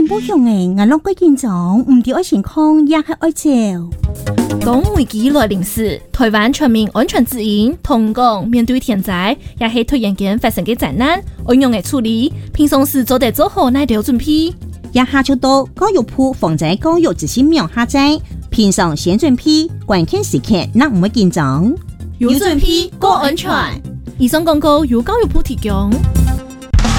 政府向的我拢改建章，唔掉爱情况，也系爱照。 讲危机来临时，台湾全民安全指引同讲面对天灾，也是突然间发生嘅灾难，安用嘅处理，平常时做得做好哪条准备？ 也下就到教育部防灾教育执行名下载，平常先准备，关键时刻那唔会紧张， 有准备，过安全。以上广告由教育部提供。